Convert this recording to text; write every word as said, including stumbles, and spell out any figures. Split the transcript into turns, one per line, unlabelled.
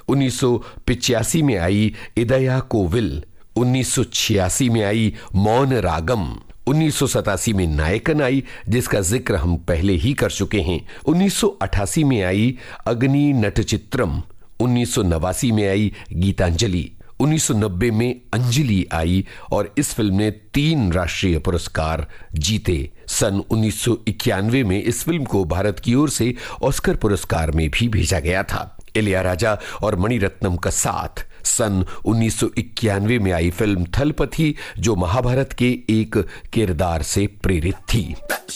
उन्नीस सौ पिचासी में आई इदया कोविल, उन्नीस सौ छियासी में आई मौन रागम, उन्नीस सौ सतासी में नायकन आई जिसका जिक्र हम पहले ही कर चुके हैं, उन्नीस सौ अठासी में आई अग्नि नटचित्रम, उन्नीस सौ नवासी में आई गीतांजलि, उन्नीस सौ नब्बे में अंजलि आई और इस फिल्म ने तीन राष्ट्रीय पुरस्कार जीते। सन उन्नीस सौ इक्यानवे में इस फिल्म को भारत की ओर से ऑस्कर पुरस्कार में भी भेजा गया था। इलैयाराजा और मणिरत्नम का साथ सन उन्नीस सौ इक्यानवे में आई फिल्म थलपथी, जो महाभारत के एक किरदार से प्रेरित थी।